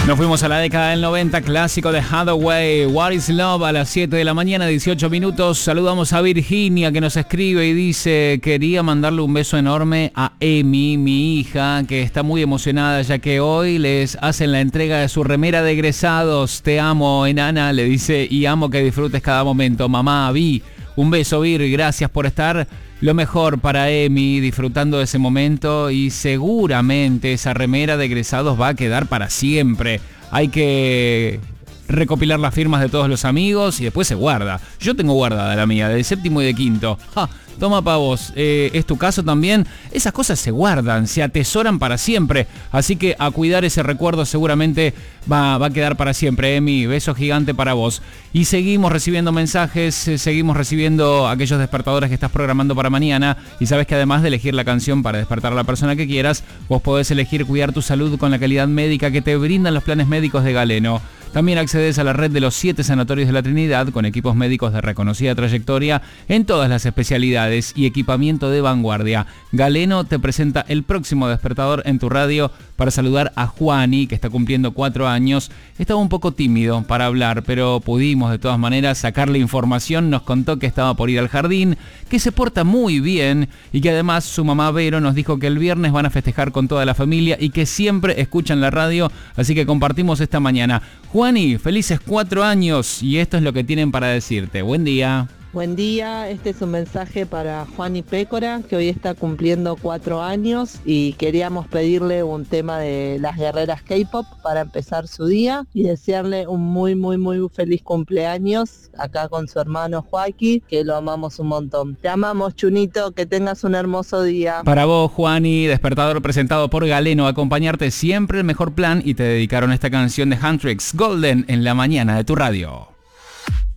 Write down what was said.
Nos fuimos a la década del 90, clásico de Hathaway, What is Love, a las 7 de la mañana, 18 minutos. Saludamos a Virginia, que nos escribe y dice: quería mandarle un beso enorme a Emi, mi hija, que está muy emocionada ya que hoy les hacen la entrega de su remera de egresados. Te amo, enana, le dice, y amo que disfrutes cada momento. Mamá, Vi, un beso, Vir, gracias por estar. Lo mejor para Emi, disfrutando de ese momento, y seguramente esa remera de egresados va a quedar para siempre. Hay que recopilar las firmas de todos los amigos y después se guarda. Yo tengo guardada la mía, de séptimo y de quinto. Toma pa' vos, ¿es tu caso también? Esas cosas se guardan, se atesoran para siempre. Así que a cuidar ese recuerdo, seguramente va a quedar para siempre. Emi, beso gigante para vos. Y seguimos recibiendo mensajes, seguimos recibiendo aquellos despertadores que estás programando para mañana. Y sabes que además de elegir la canción para despertar a la persona que quieras, vos podés elegir cuidar tu salud con la calidad médica que te brindan los planes médicos de Galeno. También accedes a la red de los 7 sanatorios de la Trinidad con equipos médicos de reconocida trayectoria en todas las especialidades y equipamiento de vanguardia. Galeno te presenta el próximo despertador en tu radio para saludar a Juani, que está cumpliendo 4 años. Estaba un poco tímido para hablar, pero pudimos de todas maneras sacarle información. Nos contó que estaba por ir al jardín, que se porta muy bien y que además su mamá Vero nos dijo que el viernes van a festejar con toda la familia y que siempre escuchan la radio, así que compartimos esta mañana. Juani, felices 4 años y esto es lo que tienen para decirte. Buen día. Buen día, este es un mensaje para Juani Pécora, que hoy está cumpliendo 4 años y queríamos pedirle un tema de las guerreras K-pop para empezar su día y desearle un muy feliz cumpleaños acá con su hermano Joaquín, que lo amamos un montón. Te amamos, Chunito, que tengas un hermoso día. Para vos, Juani, despertador presentado por Galeno, acompañarte siempre el mejor plan, y te dedicaron esta canción de Huntrix, Golden, en la mañana de tu radio.